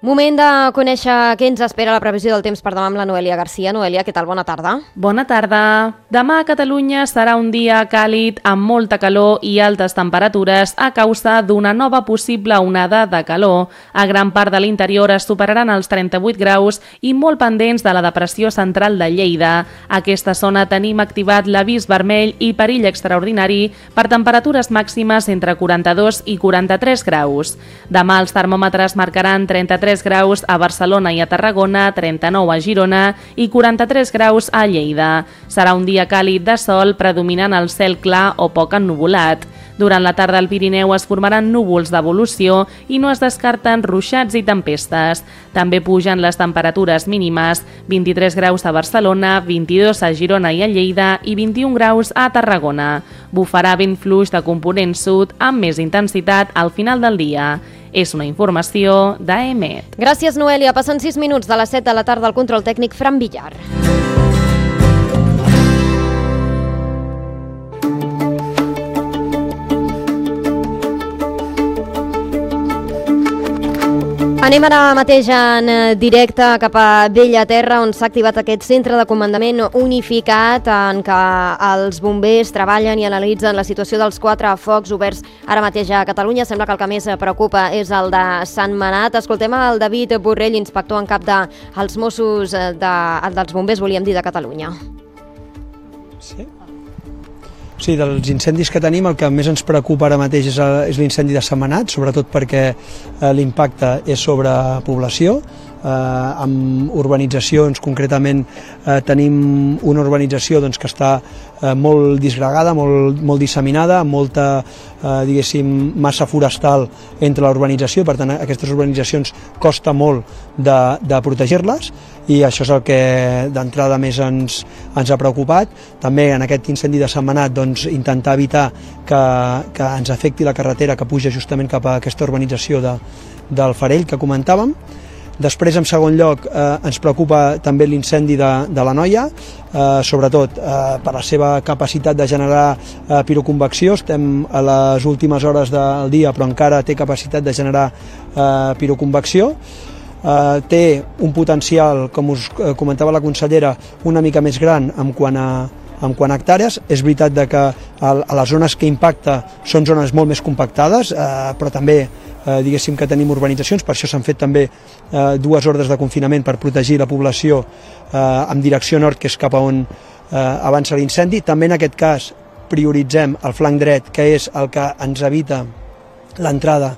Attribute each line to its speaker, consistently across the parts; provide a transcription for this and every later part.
Speaker 1: Moment de conèixer què ens espera la previsió del temps per demà amb la Noelia Garcia. Noelia, què tal? Bona tarda.
Speaker 2: Bona tarda. Demà a Catalunya serà un dia càlid amb molta calor i altes temperatures a causa d'una nova possible onada de calor. A gran part de l'interior es superaran els 38 graus i molt pendents de la depressió central de Lleida. A aquesta zona tenim activat l'avís vermell i perill extraordinari per temperatures màximes entre 42 i 43 graus. Demà els termòmetres marcaran 33 graus a Barcelona i a Tarragona, 39 a Girona i 43 graus a Lleida. Serà un dia càlid de sol, predominant el cel clar o poc ennuvolat. Durant la tarda al Pirineu es formaran núvols d'evolució i no es descarten ruixats i tempestes. També pugen les temperatures mínimes, 23 graus a Barcelona, 22 a Girona i a Lleida i 21 graus a Tarragona. Bufarà vent fluix de component sud amb més intensitat al final del dia. És una informació d'AEMET.
Speaker 1: Gràcies, Noelia. Passen 6 minuts de les 7 de la tarda al control tècnic Fran Villar. Anem ara mateix en directe cap a Bellaterra, on s'ha activat aquest centre de comandament unificat en què els bombers treballen i analitzen la situació dels 4 focs oberts ara mateix a Catalunya. Sembla que el que més preocupa és el de Sentmenat. Escoltem el David Borrell, inspector en cap dels Mossos dels bombers, volíem dir, de Catalunya.
Speaker 3: Sí, dels incendis que tenim, el que més ens preocupa ara mateix és l'incendi de Sentmenat, sobretot perquè l'impacte és sobre població, amb urbanitzacions. Concretament tenim una urbanització que està molt disgregada, molt disseminada, amb molta massa forestal entre la urbanització. Per tant, aquestes urbanitzacions costa molt de protegir-les, i això és el que d'entrada més ens ha preocupat. També en aquest incendi de Sentmenat intentar evitar que ens afecti la carretera que puja justament cap a aquesta urbanització del Farell que comentàvem. Després, en segon lloc, ens preocupa també l'incendi de la Noia, sobretot per la seva capacitat de generar piroconvecció. Estem a les últimes hores del dia, però encara té capacitat de generar piroconvecció. Té un potencial, com us comentava la consellera, una mica més gran en quant a hectàrees. És veritat que a les zones que impacta són zones molt més compactades, però també que tenim urbanitzacions. Per això s'han fet també 2 ordres de confinament per protegir la població en direcció nord, que és cap a on avança l'incendi. També en aquest cas prioritzem el flanc dret, que és el que ens evita l'entrada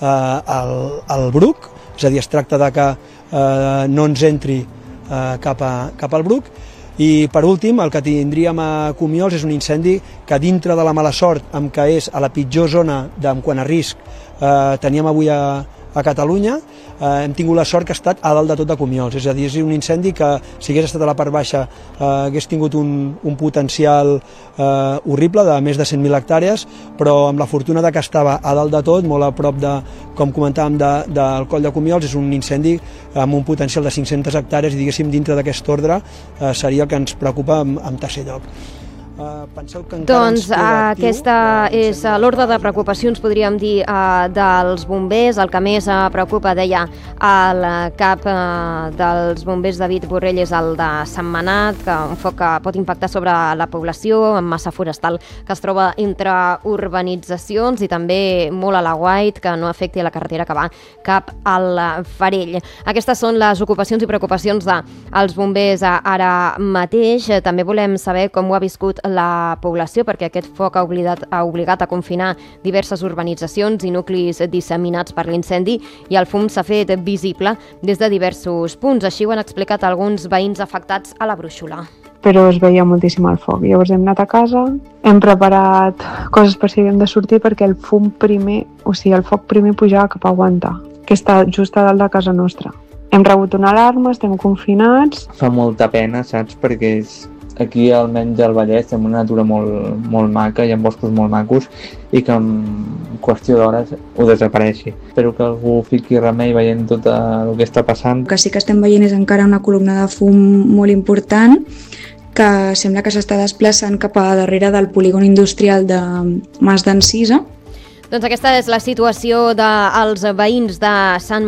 Speaker 3: al Bruc, és a dir, es tracta de que no ens entri cap al Bruc. I per últim, el que tindríem a Comiols és un incendi que, dintre de la mala sort, amb què és a la pitjor zona en quant a risc teníem avui a Catalunya, hem tingut la sort que ha estat a dalt de tot de Comiols. És a dir, és un incendi que, si hagués estat a la part baixa, hagués tingut un potencial horrible de més de 100.000 hectàrees, però amb la fortuna que estava a dalt de tot, molt a prop com comentàvem, del coll de Comiols. És un incendi amb un potencial de 500 hectàrees i, dintre d'aquest ordre seria el que ens preocupa en tercer lloc.
Speaker 1: Doncs aquesta és l'ordre de preocupacions, podríem dir, dels bombers. El que més preocupa, deia el cap dels bombers, David Borrell, és el de Sentmenat, un foc que pot impactar sobre la població, amb massa forestal que es troba entre urbanitzacions, i també molt a la White, que no afecti la carretera que va cap al Farell. Aquestes són les ocupacions i preocupacions dels bombers ara mateix. També volem saber com ho ha viscut la població, perquè aquest foc ha obligat a confinar diverses urbanitzacions i nuclis disseminats per l'incendi, i el fum s'ha fet visible des de diversos punts. Així ho han explicat alguns veïns afectats a la Brúixola.
Speaker 4: Però es veia moltíssim el foc. Llavors hem anat a casa, hem preparat coses per si havíem de sortir, perquè el foc primer pujava cap a Guanta, que està just a dalt de casa nostra. Hem rebut una alarma, estem confinats.
Speaker 5: Fa molta pena, saps? Perquè aquí, almenys al Vallès, tenim una natura molt maca, hi ha boscos molt macos, i que en qüestió d'hores ho desapareixi. Espero que algú fiqui remei veient tot el que està passant.
Speaker 6: El que sí que estem veient és encara una columna de fum molt important, que sembla que s'està desplaçant cap a darrere del polígon industrial de Mas d'Encisa.
Speaker 1: Doncs aquesta és la situació dels veïns de Sant